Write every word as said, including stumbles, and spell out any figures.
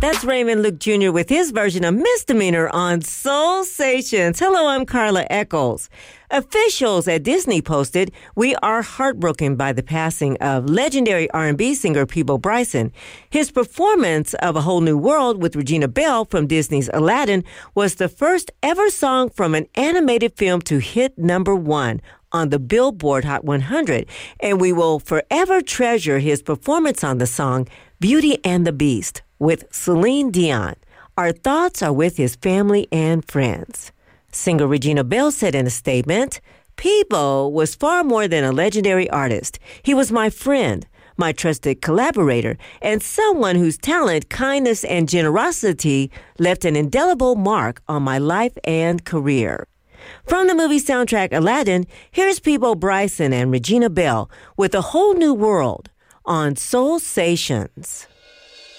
That's Raymond Luke Junior with his version of Misdemeanor on Soulsations. Hello, I'm Carla Eccles. Officials at Disney posted, "We are heartbroken by the passing of legendary R and B singer Peabo Bryson. His performance of A Whole New World with Regina Belle from Disney's Aladdin was the first ever song from an animated film to hit number one on the Billboard Hot one hundred, and we will forever treasure his performance on the song Beauty and the Beast with Celine Dion. Our thoughts are with his family and friends." Singer Regina Belle said in a statement, "Peabo was far more than a legendary artist. He was my friend, my trusted collaborator, and someone whose talent, kindness, and generosity left an indelible mark on my life and career." From the movie soundtrack Aladdin, here's Peabo Bryson and Regina Belle with A Whole New World on Soulsations.